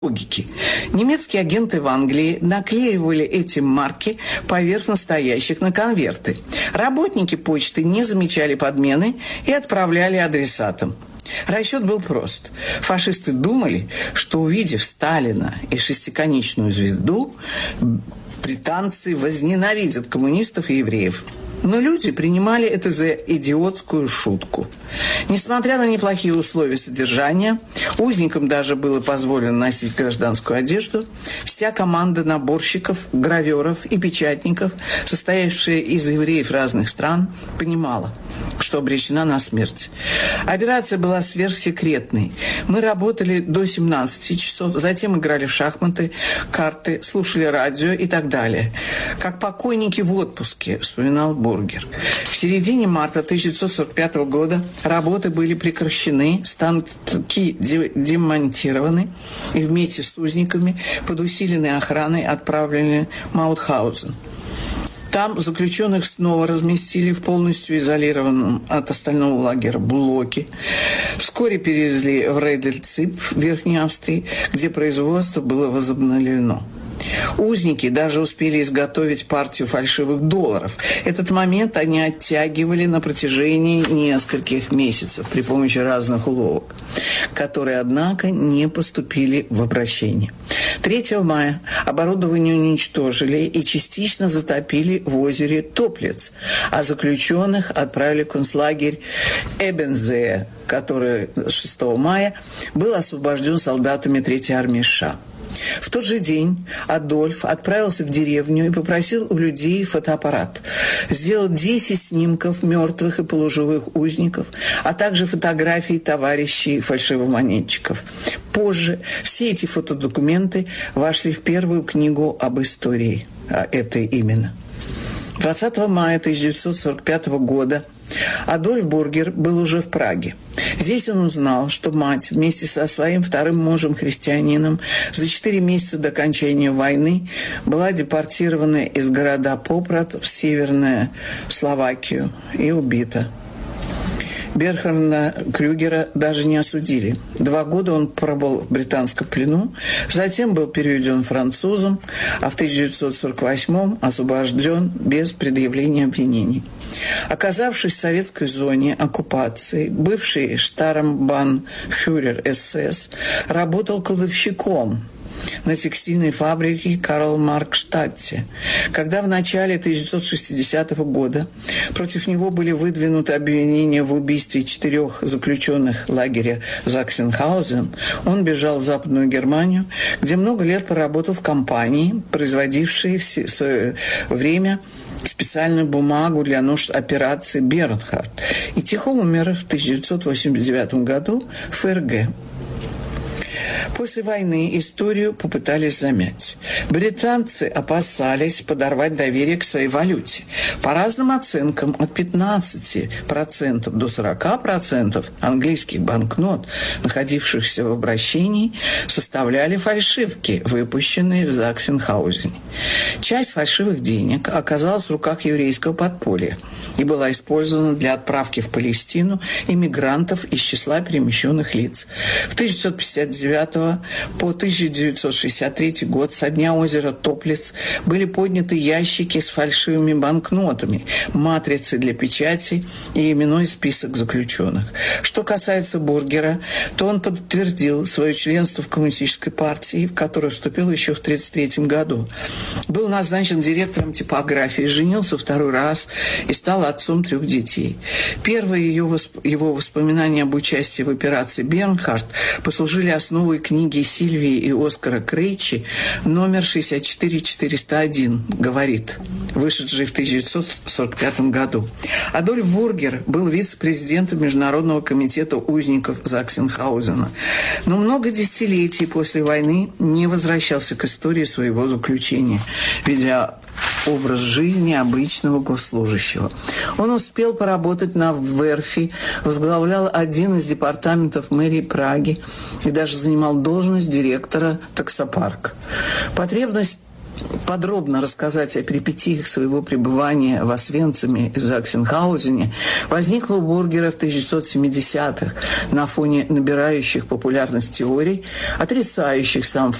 логики. Немецкие агенты в Англии наклеивали эти марки поверх настоящих на конверты. Работники почты не замечали подмены и отправляли адресатам. Расчет был прост. Фашисты думали, что, увидев Сталина и шестиконечную звезду, британцы возненавидят коммунистов и евреев. Но люди принимали это за идиотскую шутку. Несмотря на неплохие условия содержания, узникам даже было позволено носить гражданскую одежду, вся команда наборщиков, граверов и печатников, состоявшая из евреев разных стран, понимала, что обречена на смерть. Операция была сверхсекретной. Мы работали до 17 часов, затем играли в шахматы, карты, слушали радио и так далее. Как покойники в отпуске, вспоминал Бургер. В середине марта 1945 года работы были прекращены, станки демонтированы и вместе с узниками под усиленной охраной отправлены в Маутхаузен. Там заключенных снова разместили в полностью изолированном от остального лагеря блоке. Вскоре перевезли в Рейдельцип в Верхней Австрии, где производство было возобновлено. Узники даже успели изготовить партию фальшивых долларов. Этот момент они оттягивали на протяжении нескольких месяцев при помощи разных уловок, которые, однако, не поступили в обращение. 3 мая оборудование уничтожили и частично затопили в озере Топлиц, а заключенных отправили в концлагерь Эбензее, который 6 мая был освобожден солдатами 3-й армии США. В тот же день Адольф отправился в деревню и попросил у людей фотоаппарат. Сделал 10 снимков мертвых и полуживых узников, а также фотографий товарищей фальшивомонетчиков. Позже все эти фотодокументы вошли в первую книгу об истории. Это именно. 20 мая 1945 года Адольф Бургер был уже в Праге. Здесь он узнал, что мать вместе со своим вторым мужем-христианином за 4 месяца до окончания войны была депортирована из города Попрад в Северную Словакию и убита. Берхарда Крюгера даже не осудили. 2 года он пробыл в британском плену, затем был переведен французом, а в 1948-м освобожден без предъявления обвинений. Оказавшись в советской зоне оккупации, бывший штармбанфюрер СС работал кладовщиком на текстильной фабрике Карл-Маркстадте. Когда в начале 1960 года против него были выдвинуты обвинения в убийстве 4 заключенных лагеря Заксенхаузен, он бежал в Западную Германию, где много лет проработал в компании, производившей в свое время специальную бумагу для нужд операции «Бернхард», и тихо умер в 1989 году в ФРГ. После войны историю попытались замять. Британцы опасались подорвать доверие к своей валюте. По разным оценкам, от 15% до 40% английских банкнот, находившихся в обращении, составляли фальшивки, выпущенные в Заксенхаузене. Часть фальшивых денег оказалась в руках еврейского подполья и была использована для отправки в Палестину иммигрантов из числа перемещенных лиц. В 1959 по 1963 год со дня озера Топлиц были подняты ящики с фальшивыми банкнотами, матрицы для печати и именной список заключенных. Что касается Бургера, то он подтвердил свое членство в коммунистической партии, в которую вступил еще в 1933 году. Был назначен директором типографии, женился 2-й раз и стал отцом 3 детей. Первые его воспоминания об участии в операции «Бернхард» послужили основой книги Сильвии и Оскара Крейчи номер 64401, говорит, вышедший в 1945 году. Адольф Бургер был вице-президентом Международного комитета узников Заксенхаузена, но много десятилетий после войны не возвращался к истории своего заключения, ведя образ жизни обычного госслужащего. Он успел поработать на верфи, возглавлял один из департаментов мэрии Праги и даже занимал должность директора таксопарка. Потребность подробно рассказать о перипетиях своего пребывания в Освенциме и Заксенхаузене, возникла у Бургера в 1970-х на фоне набирающих популярность теорий, отрицающих сам